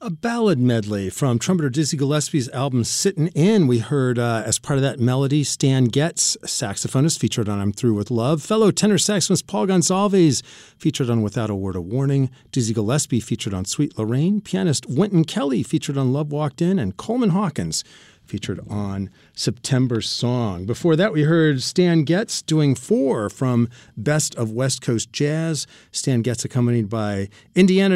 A ballad medley from trumpeter Dizzy Gillespie's album Sittin' In. We heard, as part of that melody, Stan Getz, saxophonist, featured on I'm Through With Love. Fellow tenor saxophonist Paul Gonsalves, featured on Without a Word of Warning. Dizzy Gillespie, featured on Sweet Lorraine. Pianist Wynton Kelly, featured on Love Walked In. And Coleman Hawkins, featured on September Song. Before that, we heard Stan Getz doing Four from Best of West Coast Jazz. Stan Getz accompanied by Indiana